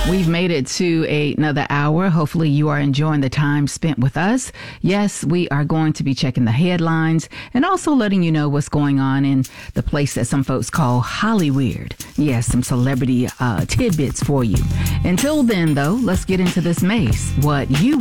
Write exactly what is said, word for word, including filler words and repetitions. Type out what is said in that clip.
We've made it to a, another hour. Hopefully you are enjoying the time spent with us. Yes, we are going to be checking the headlines and also letting you know what's going on in the place that some folks call Hollyweird. Yes, some celebrity uh, tidbits for you. Until then, though, let's get into this maze. What you